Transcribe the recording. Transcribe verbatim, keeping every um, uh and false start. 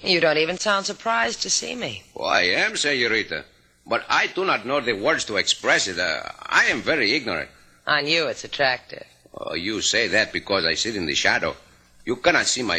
You don't even sound surprised to see me. Oh, I am, senorita. But I do not know the words to express it. Uh, I am very ignorant. On you, it's attractive. Oh, you say that because I sit in the shadow. You cannot see my